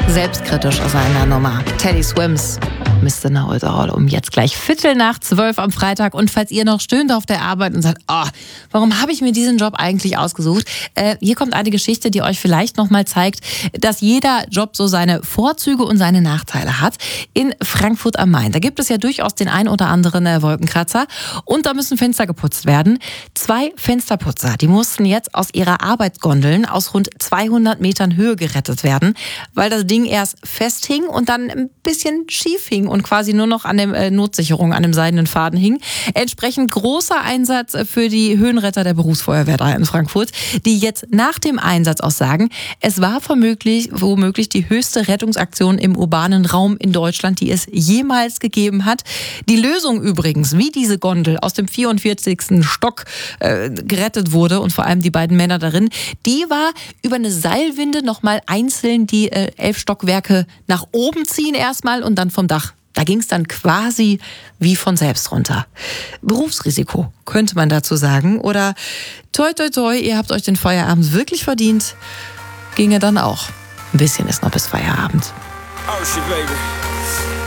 Selbstkritisch aus einer Nummer. Teddy Swims, Mr. Know It All, um jetzt gleich 11:45 am Freitag. Und falls ihr noch stöhnt auf der Arbeit und sagt, warum habe ich mir diesen Job eigentlich ausgesucht? Hier kommt eine Geschichte, die euch vielleicht nochmal zeigt, dass jeder Job so seine Vorzüge und seine Nachteile hat. In Frankfurt am Main, da gibt es ja durchaus den ein oder anderen Wolkenkratzer. Und da müssen Fenster geputzt werden. 2 Fensterputzer, die mussten jetzt aus ihrer Arbeitsgondeln aus rund 200 Metern Höhe gerettet werden, weil das Ding erst festhing und dann ein bisschen schief hing und quasi nur noch an der Notsicherung, an dem seidenen Faden hing. Entsprechend großer Einsatz für die Höhenretter der Berufsfeuerwehr da in Frankfurt, die jetzt nach dem Einsatz auch sagen, es war womöglich die höchste Rettungsaktion im urbanen Raum in Deutschland, die es jemals gegeben hat. Die Lösung übrigens, wie diese Gondel aus dem 44. Stock gerettet wurde und vor allem die beiden Männer darin, die war über eine Seilwinde nochmal einzeln die 11 Stockwerke nach oben ziehen erstmal und dann vom Dach. Da ging es dann quasi wie von selbst runter. Berufsrisiko, könnte man dazu sagen. Oder toi, toi, toi, ihr habt euch den Feierabend wirklich verdient. Ginge dann auch. Ein bisschen ist noch bis Feierabend. Oh shit, baby.